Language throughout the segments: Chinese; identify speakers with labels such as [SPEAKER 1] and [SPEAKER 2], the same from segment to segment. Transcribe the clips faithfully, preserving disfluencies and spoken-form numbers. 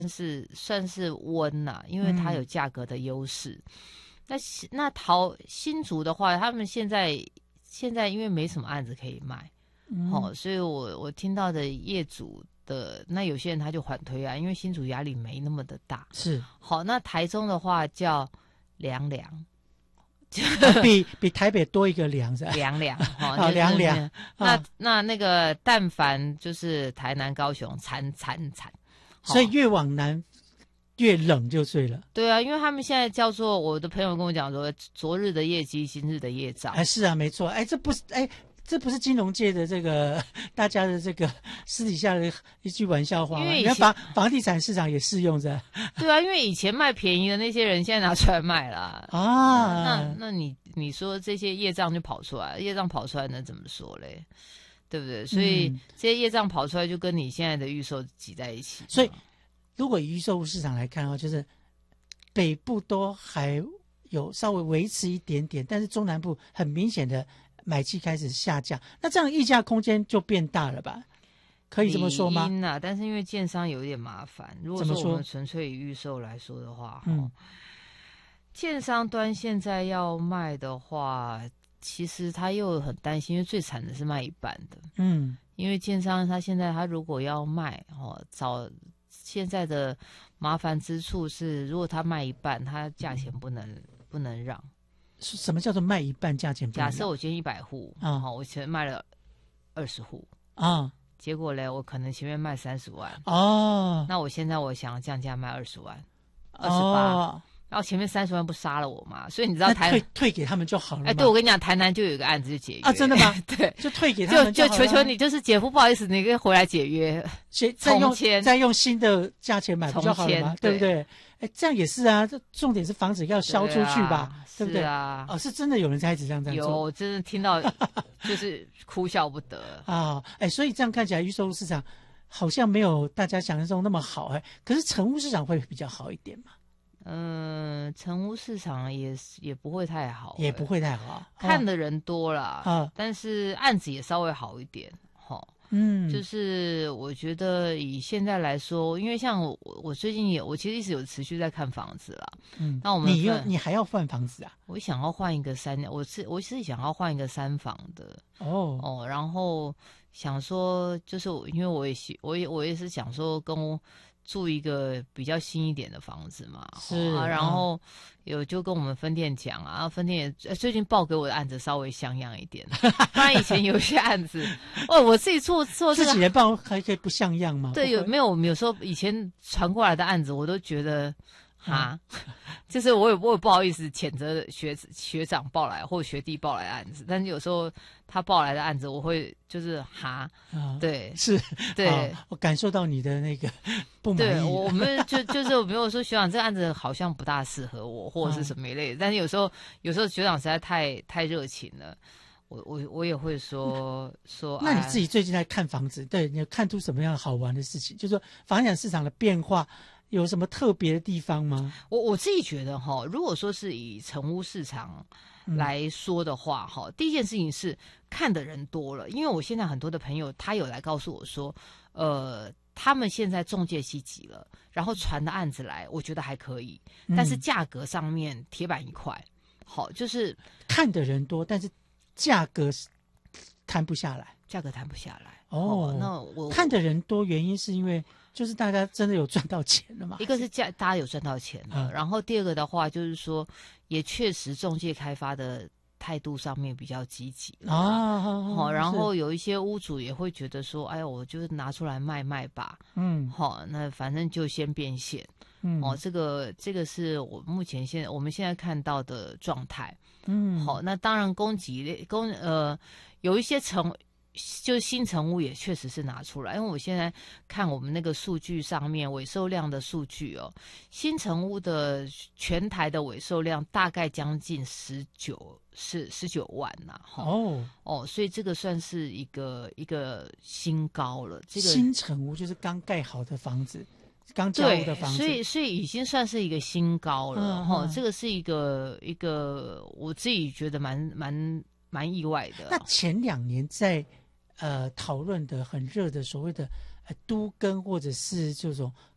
[SPEAKER 1] 是算是温呐、啊，因为它有价格的优势。嗯、那那桃新竹的话，他们现在现在因为没什么案子可以卖，好、嗯哦，所以我我听到的业主的那有些人他就缓推啊，因为新竹压力没那么的大。
[SPEAKER 2] 是
[SPEAKER 1] 好，那台中的话叫凉凉。
[SPEAKER 2] 啊、比比台北多一个凉是吧？
[SPEAKER 1] 凉凉哈，
[SPEAKER 2] 好凉凉。
[SPEAKER 1] 那那那个但凡就是台南、高雄惨惨惨，
[SPEAKER 2] 所以越往南越冷就对了。
[SPEAKER 1] 对啊，因为他们现在叫做我的朋友跟我讲说，昨日的业绩，今日的业障。
[SPEAKER 2] 哎，是啊，没错。哎，这不是哎。这不是金融界的这个大家的这个私底下的一句玩笑话吗？因为房房地产市场也适用着。
[SPEAKER 1] 对啊，因为以前卖便宜的那些人，现在拿出来卖了啊。那那你你说这些业障就跑出来，业障跑出来能怎么说嘞？对不对？所以、嗯、这些业障跑出来，就跟你现在的预售挤在一起。
[SPEAKER 2] 所以，如果以预售市场来看的话，就是北部都还有稍微维持一点点，但是中南部很明显的买气开始下降，那这样溢价空间就变大了吧？可以这么说吗？
[SPEAKER 1] 理应啊，但是因为建商有一点麻烦。如果说我们纯粹以预售来说的话，嗯，建商端现在要卖的话，其实他又很担心，因为最惨的是卖一半的，嗯，因为建商他现在他如果要卖哦，找现在的麻烦之处是，如果他卖一半，他价钱不能不能让。
[SPEAKER 2] 什么叫做卖一半价钱？
[SPEAKER 1] 假设我今天一百户啊，好，我前卖了二十户
[SPEAKER 2] 啊，
[SPEAKER 1] 结果呢，我可能前面卖三十万
[SPEAKER 2] 哦，
[SPEAKER 1] 那我现在我想要降价卖二十万，二十八，然后前面三十万不杀了我吗？所以你知道台
[SPEAKER 2] 退退给他们就好了。
[SPEAKER 1] 哎，对，我跟你讲，台南就有一个案子就解约
[SPEAKER 2] 啊，真的吗？
[SPEAKER 1] 对，
[SPEAKER 2] 就退给他们
[SPEAKER 1] 就就求求你，就是姐夫不好意思，你可以回来解约，
[SPEAKER 2] 再用再用新的价钱买不就好了吗？对不对？哎，这样也是啊，这重点是房子要销出去吧， 对,、啊、对不对？
[SPEAKER 1] 啊，
[SPEAKER 2] 哦，是真的有人开始这样这样做，
[SPEAKER 1] 有，我真的听到就是哭笑不得
[SPEAKER 2] 啊！哎，所以这样看起来，预售屋市场好像没有大家想象中那么好哎，可是成屋市场会比较好一点嘛？
[SPEAKER 1] 嗯，成屋市场也也不会太好，
[SPEAKER 2] 也不会太好，
[SPEAKER 1] 看的人多啦，
[SPEAKER 2] 啊，
[SPEAKER 1] 但是案子也稍微好一点，哈。
[SPEAKER 2] 嗯，
[SPEAKER 1] 就是我觉得以现在来说，因为像我我最近也我其实一直有持续在看房子啦。
[SPEAKER 2] 嗯，
[SPEAKER 1] 那我们
[SPEAKER 2] 你又你还要换房子啊？
[SPEAKER 1] 我想要换一个三，我是我是想要换一个三房的。
[SPEAKER 2] 哦
[SPEAKER 1] 哦，然后想说就是我因为我也我也我也是想说跟我住一个比较新一点的房子嘛，
[SPEAKER 2] 是
[SPEAKER 1] 啊，然后有就跟我们分店讲啊，分店也最近报给我的案子稍微像样一点，不然以前有些案子，哦，我自己做做这个
[SPEAKER 2] 自己的报还可以不像样吗？
[SPEAKER 1] 对，有没有？我们有时候以前传过来的案子，我都觉得。哈，就是我也我也不好意思谴责学学长报来或学弟报来的案子，但是有时候他报来的案子，我会就是哈，
[SPEAKER 2] 啊、
[SPEAKER 1] 对，
[SPEAKER 2] 是，
[SPEAKER 1] 对，
[SPEAKER 2] 我感受到你的那个不满意。
[SPEAKER 1] 对，我们就就是我没有说学长这个案子好像不大适合我，或者是什么一类的，啊、但是有时候有时候学长实在太太热情了。我我我也会说说，
[SPEAKER 2] 那你自己最近在看房子，对，你有看出什么样好玩的事情？就是说房地产市场的变化有什么特别的地方吗？
[SPEAKER 1] 我我自己觉得哈，如果说是以成屋市场来说的话，哈、嗯，第一件事情是看的人多了，因为我现在很多的朋友他有来告诉我说，呃，他们现在中介稀奇了，然后传的案子来，我觉得还可以，但是价格上面铁板一块，好，就是
[SPEAKER 2] 看的人多，但是价格谈不下来，
[SPEAKER 1] 价格谈不下来。
[SPEAKER 2] 哦，
[SPEAKER 1] 那我
[SPEAKER 2] 看的人多，原因是因为就是大家真的有赚到钱了嘛？
[SPEAKER 1] 一个是价大家有赚到钱了，嗯、然后第二个的话就是说，也确实中介开发的态度上面比较积极了啊。好、哦，然后有一些屋主也会觉得说，哎呀，我就拿出来卖卖吧。嗯，好、哦，那反正就先变现。嗯，哦，这个这个是我目前现在我们现在看到的状态。嗯，好，那当然供给类供呃有一些成就新成屋也确实是拿出来，因为我现在看我们那个数据上面尾售量的数据哦，新成屋的全台的尾售量大概将近十九是十九万呐、啊，哦哦，所以这个算是一个一个新高了。这个
[SPEAKER 2] 新成屋就是刚盖好的房子。刚交屋的房子，
[SPEAKER 1] 所以所以已经算是一个新高了哈、嗯嗯。这个是一个一个我自己觉得蛮蛮蛮意外的。
[SPEAKER 2] 那前两年在呃讨论的很热的所谓的呃都更或者是这种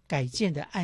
[SPEAKER 2] 改建的案